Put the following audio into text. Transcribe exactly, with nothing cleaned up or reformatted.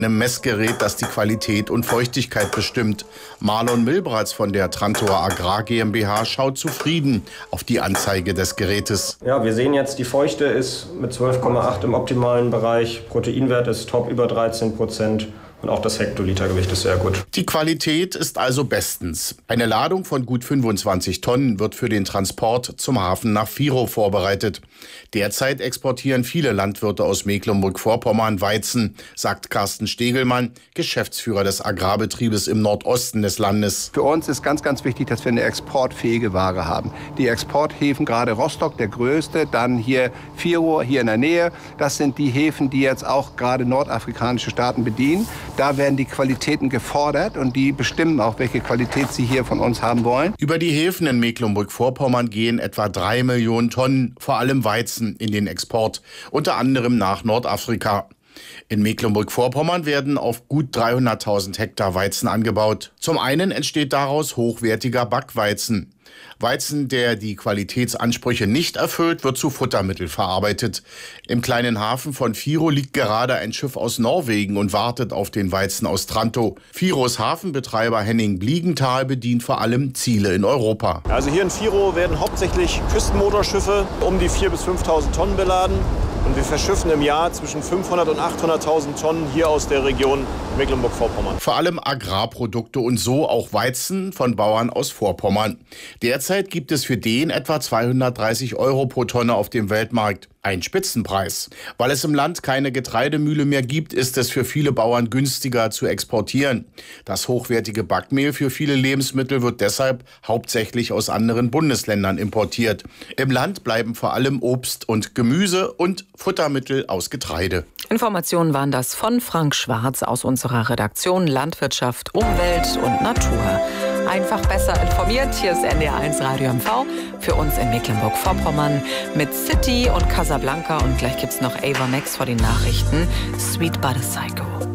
einem Messgerät, das die Qualität und Feuchtigkeit bestimmt. Marlon Milbratz von der Trantor Agrar GmbH schaut zufrieden auf die Anzeige des Gerätes. Ja, wir sehen jetzt, die Feuchte ist mit zwölf Komma acht im optimalen Bereich. Proteinwert ist top über dreizehn Prozent. Und auch das Hektolitergewicht ist sehr gut. Die Qualität ist also bestens. Eine Ladung von gut fünfundzwanzig Tonnen wird für den Transport zum Hafen nach Virow vorbereitet. Derzeit exportieren viele Landwirte aus Mecklenburg-Vorpommern Weizen, sagt Carsten Stegelmann, Geschäftsführer des Agrarbetriebes im Nordosten des Landes. Für uns ist ganz, ganz wichtig, dass wir eine exportfähige Ware haben. Die Exporthäfen, gerade Rostock, der größte, dann hier Virow, hier in der Nähe. Das sind die Häfen, die jetzt auch gerade nordafrikanische Staaten bedienen. Da werden die Qualitäten gefordert und die bestimmen auch, welche Qualität sie hier von uns haben wollen. Über die Häfen in Mecklenburg-Vorpommern gehen etwa drei Millionen Tonnen, vor allem Weizen, in den Export, unter anderem nach Nordafrika. In Mecklenburg-Vorpommern werden auf gut dreihunderttausend Hektar Weizen angebaut. Zum einen entsteht daraus hochwertiger Backweizen. Weizen, der die Qualitätsansprüche nicht erfüllt, wird zu Futtermittel verarbeitet. Im kleinen Hafen von Virow liegt gerade ein Schiff aus Norwegen und wartet auf den Weizen aus Tranto. Virows Hafenbetreiber Henning Bliegenthal bedient vor allem Ziele in Europa. Also hier in Virow werden hauptsächlich Küstenmotorschiffe um die viertausend bis fünftausend Tonnen beladen. Und wir verschiffen im Jahr zwischen fünfhundert und achthunderttausend Tonnen hier aus der Region Mecklenburg-Vorpommern. Vor allem Agrarprodukte und so auch Weizen von Bauern aus Vorpommern. Derzeit gibt es für den etwa zweihundertdreißig Euro pro Tonne auf dem Weltmarkt. Ein Spitzenpreis. Weil es im Land keine Getreidemühle mehr gibt, ist es für viele Bauern günstiger zu exportieren. Das hochwertige Backmehl für viele Lebensmittel wird deshalb hauptsächlich aus anderen Bundesländern importiert. Im Land bleiben vor allem Obst und Gemüse und Futtermittel aus Getreide. Informationen waren das von Frank Schwarz aus unserer Redaktion Landwirtschaft, Umwelt und Natur. Einfach besser informiert. Hier ist N D R eins Radio M V für uns in Mecklenburg-Vorpommern mit City und Casablanca. Und gleich gibt's noch Ava Max vor den Nachrichten. Sweet but a Psycho.